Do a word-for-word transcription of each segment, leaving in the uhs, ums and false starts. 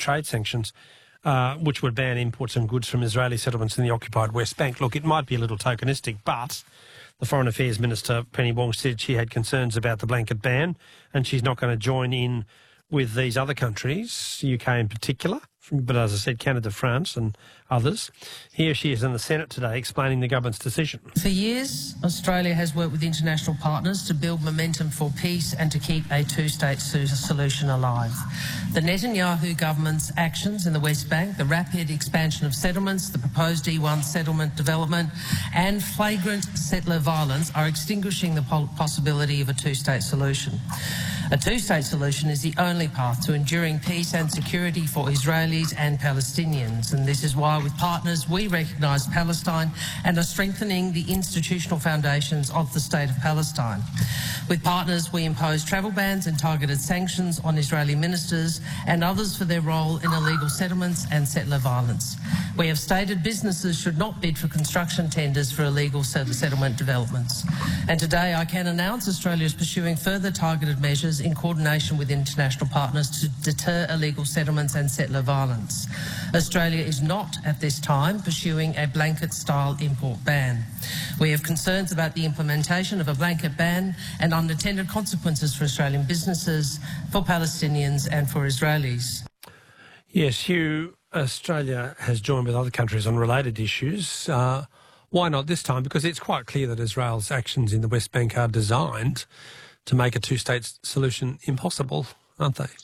trade sanctions, uh, which would ban imports and goods from Israeli settlements in the occupied West Bank. Look, it might be a little tokenistic, but the Foreign Affairs Minister, Penny Wong, said she had concerns about the blanket ban and she's not going to join in with these other countries, U K in particular, but as I said, Canada, France and others. Here she is in the Senate today explaining the government's decision. For years, Australia has worked with international partners to build momentum for peace and to keep a two-state solution alive. The Netanyahu government's actions in the West Bank, the rapid expansion of settlements, the proposed E one settlement development and flagrant settler violence are extinguishing the possibility of a two-state solution. A two-state solution is the only path to enduring peace and security for Israelis and Palestinians, and this is why with partners we recognise Palestine and are strengthening the institutional foundations of the State of Palestine. With partners we impose travel bans and targeted sanctions on Israeli ministers and others for their role in illegal settlements and settler violence. We have stated businesses should not bid for construction tenders for illegal settlement developments. And today I can announce Australia is pursuing further targeted measures in coordination with international partners to deter illegal settlements and settler violence. Australia is not at this time pursuing a blanket-style import ban. We have concerns about the implementation of a blanket ban and unintended consequences for Australian businesses, for Palestinians and for Israelis. Yes, Hugh, Australia has joined with other countries on related issues. Uh, why not this time? Because it's quite clear that Israel's actions in the West Bank are designed to make a two-state solution impossible, aren't they?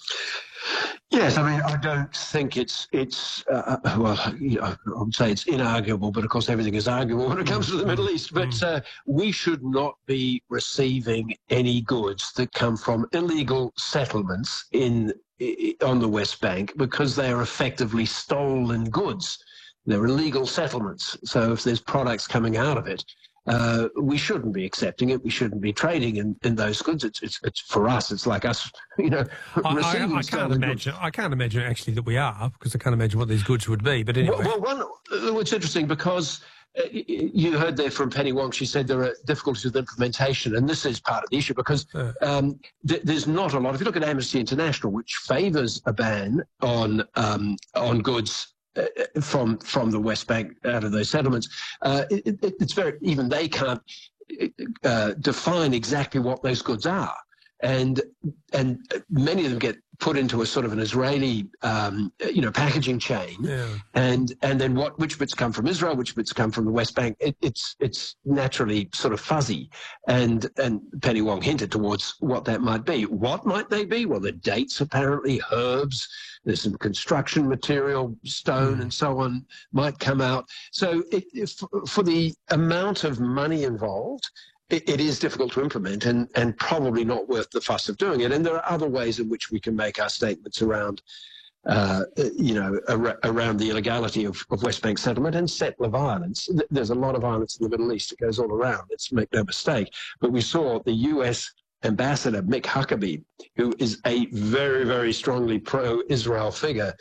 Yes, I mean, I don't think it's, it's uh, well, you know, I would say it's inarguable, but of course everything is arguable when it comes to the Middle East. But uh, we should not be receiving any goods that come from illegal settlements in on the West Bank because they are effectively stolen goods. They're illegal settlements. So if there's products coming out of it, Uh, we shouldn't be accepting it. We shouldn't be trading in, in those goods. It's, it's, it's for us. It's like us, you know. I, I, I can't imagine. Goods. I can't imagine actually that we are, because I can't imagine what these goods would be. But anyway, well, well one, it's interesting because uh, you heard there from Penny Wong. She said there are difficulties with implementation, and this is part of the issue because um, th there's not a lot. If you look at Amnesty International, which favours a ban on um, on goods Uh, from from the West Bank out of those settlements, uh, it, it, it's very even they can't uh, define exactly what those goods are, and and many of them get put into a sort of an Israeli um, you know packaging chain, yeah. and and then what which bits come from Israel, which bits come from the West Bank. It, it's it's naturally sort of fuzzy, and and Penny Wong hinted towards what that might be. What might they be? Well, the dates apparently, herbs. There's some construction material, stone mm. and so on might come out. So it, if, for the amount of money involved, it, it is difficult to implement and, and probably not worth the fuss of doing it. And there are other ways in which we can make our statements around, uh, you know, ar around the illegality of, of West Bank settlement and settler violence. There's a lot of violence in the Middle East. It goes all around. Let's make no mistake. But we saw the U S Ambassador Mick Huckabee, who is a very, very strongly pro-Israel figure,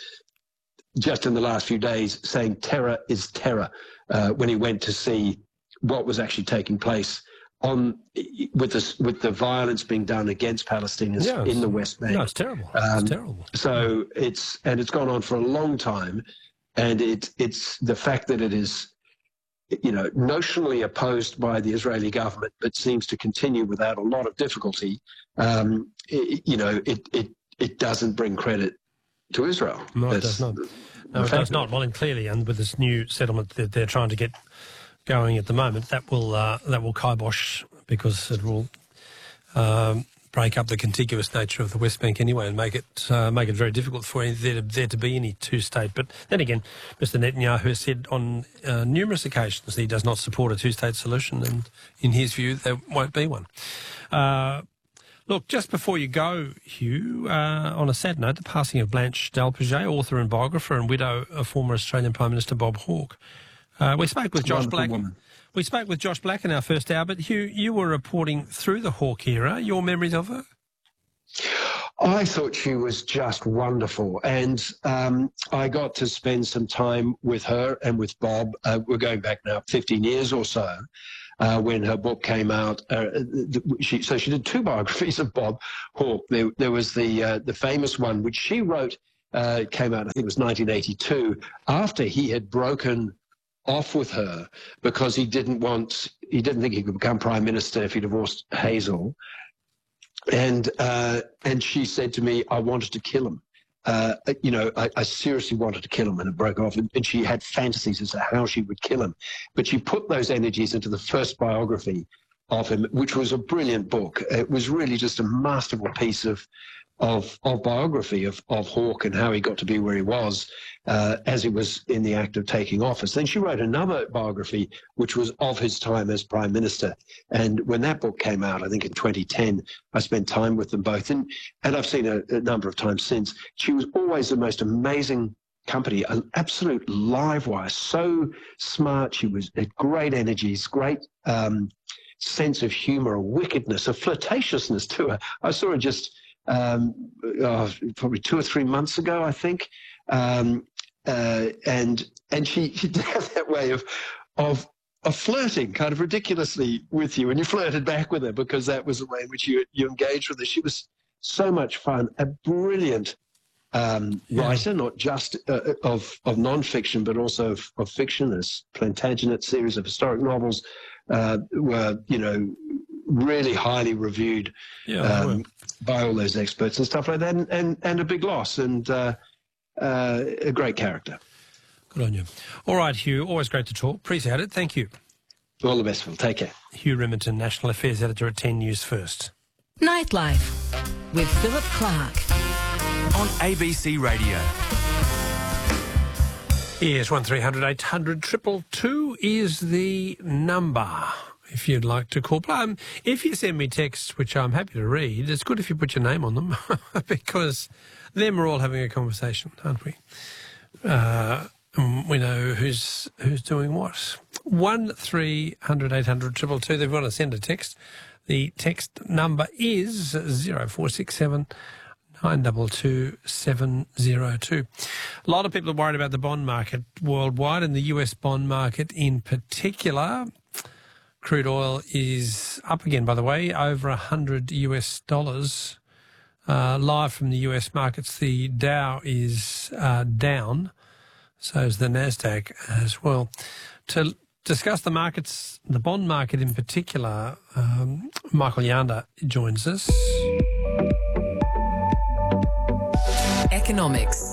just in the last few days saying terror is terror uh, when he went to see what was actually taking place on with this with the violence being done against Palestinians yeah, in the West Bank. No, it's terrible. Um, it's terrible. So it's and it's gone on for a long time, and it it's the fact that it is, you know, notionally opposed by the Israeli government, but seems to continue without a lot of difficulty. Um, it, you know, it, it it doesn't bring credit to Israel. No, That's, it does not. No, it does not. Well, and clearly, and with this new settlement that they're trying to get going at the moment, that will uh, that will kibosh because it will um, break up the contiguous nature of the West Bank anyway, and make it uh, make it very difficult for there to, there to be any two-state. But then again, Mister Netanyahu has said on uh, numerous occasions he does not support a two-state solution, and in his view, there won't be one. Uh, look, just before you go, Hugh, uh, on a sad note, the passing of Blanche Delpage, author and biographer and widow of former Australian Prime Minister Bob Hawke. Uh, we spoke with Josh Black. Woman. We spoke with Josh Black in our first hour, but Hugh, you were reporting through the Hawke era. Your memories of her? I thought she was just wonderful, and um, I got to spend some time with her and with Bob. Uh, we're going back now fifteen years or so, uh, when her book came out. Uh, she, so she did two biographies of Bob Hawke. There, there was the uh, the famous one, which she wrote uh, came out, I think it was nineteen eighty-two, after he had broken off with her because he didn't want, he didn't think he could become prime minister if he divorced Hazel. And uh, and she said to me, I wanted to kill him. Uh, you know, I, I seriously wanted to kill him, and it broke off. And, and she had fantasies as to how she would kill him. But she put those energies into the first biography of him, which was a brilliant book. It was really just a masterful piece of of, of biography of, of Hawke and how he got to be where he was uh, as he was in the act of taking office. Then she wrote another biography, which was of his time as Prime Minister. And when that book came out, I think in twenty ten, I spent time with them both. And, and I've seen her a number of times since. She was always the most amazing company, an absolute live wire, so smart. She was had great energies, great um, sense of humour, a wickedness, a flirtatiousness to her. I saw her just um, oh, probably two or three months ago, I think, um, uh, and and she, she did have that way of of of flirting, kind of ridiculously with you, and you flirted back with her because that was the way in which you you engaged with her. She was so much fun, a brilliant um, writer, not just uh, of of non-fiction but also of, of fiction. This Plantagenet series of historic novels uh, were, you know, really highly reviewed yeah, um, by all those experts and stuff like that, and and, and a big loss, and uh, uh, a great character. Good on you. All right, Hugh, always great to talk. Appreciate it. Thank you. All the best, Phil. Take care. Hugh Riminton, National Affairs Editor at ten News First. Nightlife with Philip Clark on A B C Radio. Yes, one three hundred eight hundred two two two is the number if you'd like to call. Um, if you send me texts, which I'm happy to read, it's good if you put your name on them because then we're all having a conversation, aren't we? Uh, we know who's who's doing what. One three hundred eight hundred two two two. If you want to send a text, the text number is zero four six seven nine two two seven zero two. A lot of people are worried about the bond market worldwide and the U S bond market in particular. Crude oil is up again, by the way, over one hundred U S dollars. Uh, live from the U S markets, the Dow is uh, down, so is the Nasdaq as well. To discuss the markets, the bond market in particular, um, Michael Yanda joins us. Economics.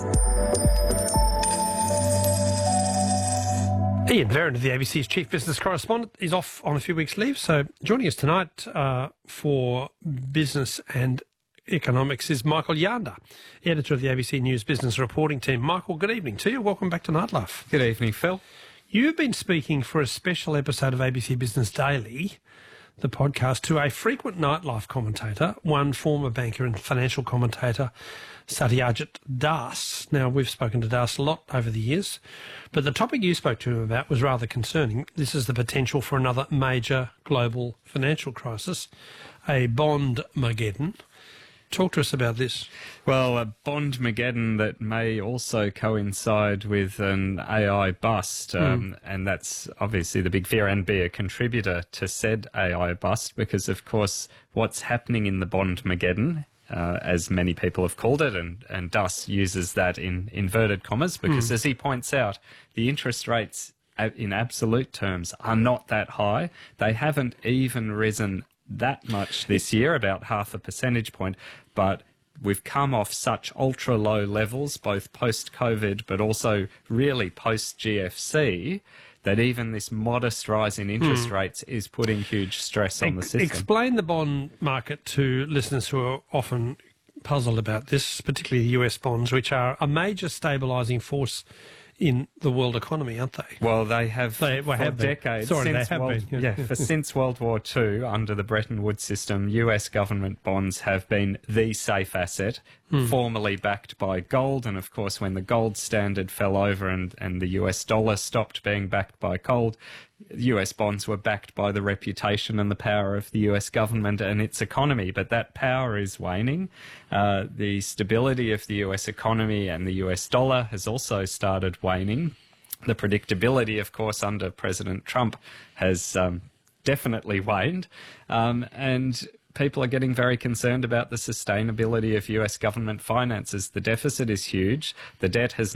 Ian Verrett, the A B C's Chief Business Correspondent, is off on a few weeks' leave, so joining us tonight uh, for Business and Economics is Michael Yanda, editor of the A B C News Business Reporting Team. Michael, good evening to you. Welcome back to Nightlife. Good evening, Phil. You've been speaking for a special episode of A B C Business Daily, the podcast, to a frequent nightlife commentator, one former banker and financial commentator, Satyajit Das. Now, we've spoken to Das a lot over the years, but the topic you spoke to him about was rather concerning. This is the potential for another major global financial crisis, a bond-mageddon. Talk to us about this. Well, a bond-mageddon that may also coincide with an A I bust, um, mm. and that's obviously the big fear and be a contributor to said A I bust because, of course, what's happening in the bond-mageddon, uh, as many people have called it, and, and Das uses that in inverted commas because, mm. as he points out, the interest rates in absolute terms are not that high. They haven't even risen that much this year, about half a percentage point, but we've come off such ultra low levels, both post-COVID but also really post-G F C, that even this modest rise in interest hmm. rates is putting huge stress on the system. Explain the bond market to listeners who are often puzzled about this, particularly the U S bonds, which are a major stabilising force in the world economy, aren't they? Well, they have they, well, for have decades. Sorry, since they have World, been. Yeah, for since World War Two, under the Bretton Woods system, U S government bonds have been the safe asset, hmm. formerly backed by gold. And of course, when the gold standard fell over and, and the U S dollar stopped being backed by gold, U S bonds were backed by the reputation and the power of the U S government and its economy. But that power is waning. Uh, the stability of the U S economy and the U S dollar has also started waning. The predictability, of course, under President Trump has um, definitely waned. Um, and people are getting very concerned about the sustainability of U S government finances. The deficit is huge. The debt has